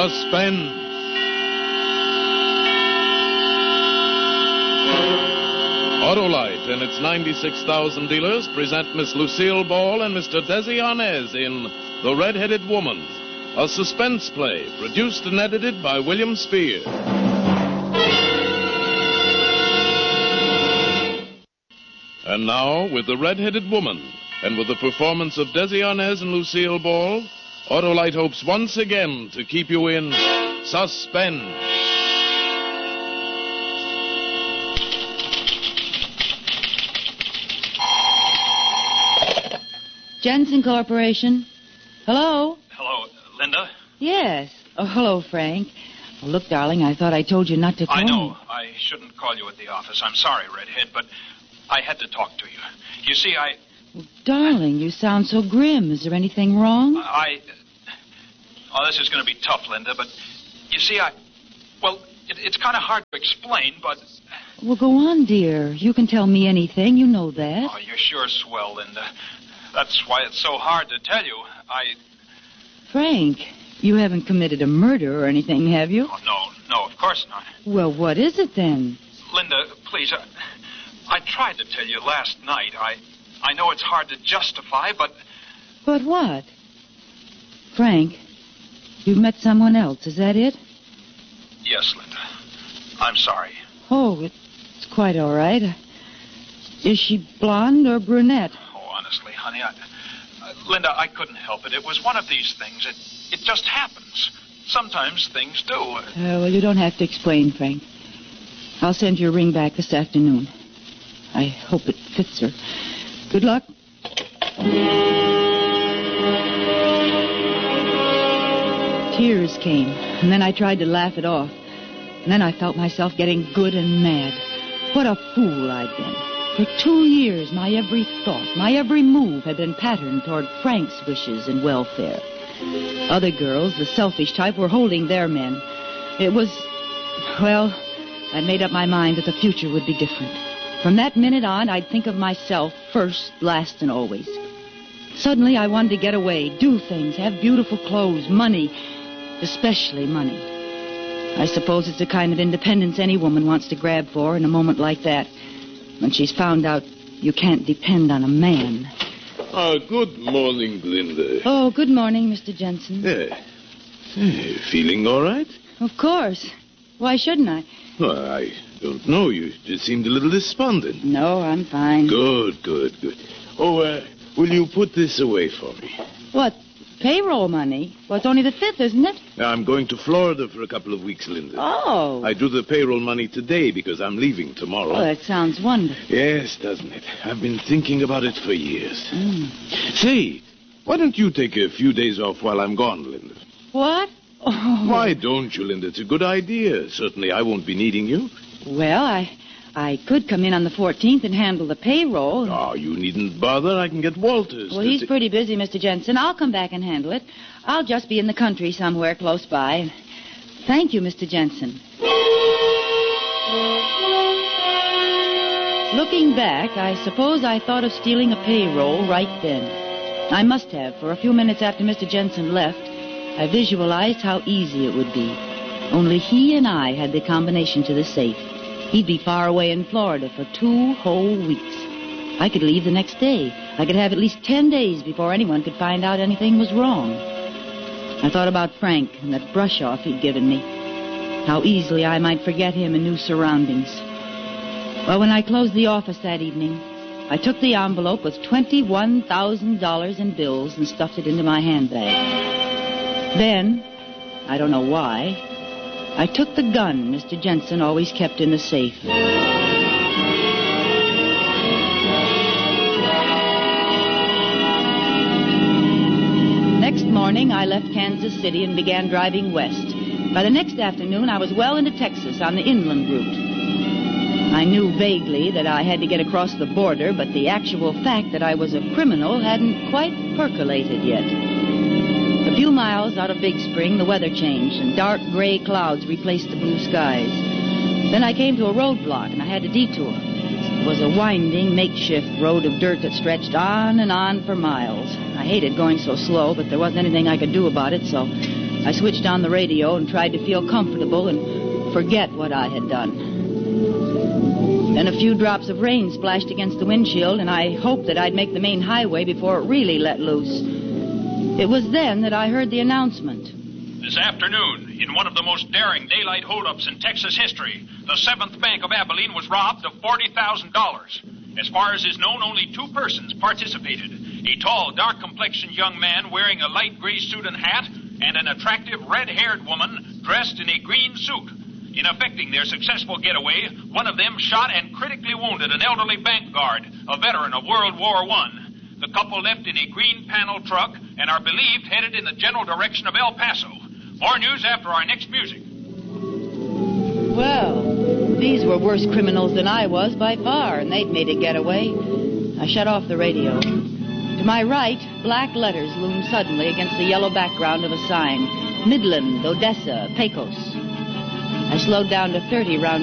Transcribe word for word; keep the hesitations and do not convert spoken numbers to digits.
Suspense. Autolite and its ninety-six thousand dealers present Miss Lucille Ball and Mister Desi Arnaz in The Red-Headed Woman, a suspense play produced and edited by William Spear. And now, with The Red-Headed Woman, and with the performance of Desi Arnaz and Lucille Ball, Autolite hopes once again to keep you in suspense. Jensen Corporation. Hello? Hello, Linda? Yes. Oh, hello, Frank. Oh, look, darling, I thought I told you not to call I know. me. I shouldn't call you at the office. I'm sorry, Redhead, but I had to talk to you. You see, I... Oh, darling, you sound so grim. Is there anything wrong? I... Oh, this is going to be tough, Linda, but you see, I... Well, it, it's kind of hard to explain, but... Well, go on, dear. You can tell me anything. You know that. Oh, you're sure swell, Linda. That's why it's so hard to tell you. I... Frank, you haven't committed a murder or anything, have you? Oh, no, no, of course not. Well, what is it then? Linda, please, I, I tried to tell you last night. I, I know it's hard to justify, but... But what? Frank, you've met someone else, is that it? Yes, Linda. I'm sorry. Oh, it's quite all right. Is she blonde or brunette? Oh, honestly, honey, I... Uh, Linda, I couldn't help it. It was one of these things. It, it just happens. Sometimes things do. Uh, well, you don't have to explain, Frank. I'll send you a ring back this afternoon. I hope it fits her. Good luck. Tears came, and then I tried to laugh it off. And then I felt myself getting good and mad. What a fool I'd been. For two years, my every thought, my every move had been patterned toward Frank's wishes and welfare. Other girls, the selfish type, were holding their men. It was, well, I'd made up my mind that the future would be different. From that minute on, I'd think of myself first, last, and always. Suddenly, I wanted to get away, do things, have beautiful clothes, money, especially money. I suppose it's the kind of independence any woman wants to grab for in a moment like that, when she's found out you can't depend on a man. Ah, good morning, Linda. Oh, good morning, Mister Jensen. Yeah. Hey, feeling all right? Of course. Why shouldn't I? Well, I don't know. You just seemed a little despondent. No, I'm fine. Good, good, good. Oh, uh, will you put this away for me? What? Payroll money? Well, it's only the fifth, isn't it? Now, I'm going to Florida for a couple of weeks, Linda. Oh. I do the payroll money today because I'm leaving tomorrow. Oh, that sounds wonderful. Yes, doesn't it? I've been thinking about it for years. Mm. Say, why don't you take a few days off while I'm gone, Linda? What? Oh. Why don't you, Linda? It's a good idea. Certainly I won't be needing you. Well, I... I could come in on the fourteenth and handle the payroll. Oh, you needn't bother. I can get Walters. Well, he's pretty busy, Mister Jensen. I'll come back and handle it. I'll just be in the country somewhere close by. Thank you, Mister Jensen. Looking back, I suppose I thought of stealing a payroll right then. I must have, for a few minutes after Mister Jensen left, I visualized how easy it would be. Only he and I had the combination to the safe. He'd be far away in Florida for two whole weeks. I could leave the next day. I could have at least ten days before anyone could find out anything was wrong. I thought about Frank and that brush-off he'd given me. How easily I might forget him in new surroundings. Well, when I closed the office that evening, I took the envelope with twenty-one thousand dollars in bills and stuffed it into my handbag. Then, I don't know why, I took the gun Mister Jensen always kept in the safe. Next morning, I left Kansas City and began driving west. By the next afternoon, I was well into Texas on the inland route. I knew vaguely that I had to get across the border, but the actual fact that I was a criminal hadn't quite percolated yet. A few miles out of Big Spring, the weather changed, and dark gray clouds replaced the blue skies. Then I came to a roadblock, and I had to detour. It was a winding, makeshift road of dirt that stretched on and on for miles. I hated going so slow, but there wasn't anything I could do about it, so I switched on the radio and tried to feel comfortable and forget what I had done. Then a few drops of rain splashed against the windshield, and I hoped that I'd make the main highway before it really let loose. It was then that I heard the announcement. This afternoon, in one of the most daring daylight holdups in Texas history, the Seventh Bank of Abilene was robbed of forty thousand dollars. As far as is known, only two persons participated. A tall, dark-complexioned young man wearing a light gray suit and hat, and an attractive red-haired woman dressed in a green suit. In effecting their successful getaway, one of them shot and critically wounded an elderly bank guard, a veteran of World War One. The couple left in a green panel truck and are believed headed in the general direction of El Paso. More news after our next music. Well, these were worse criminals than I was by far, and they'd made a getaway. I shut off the radio. To my right, black letters loomed suddenly against the yellow background of a sign. Midland, Odessa, Pecos. I slowed down to thirty round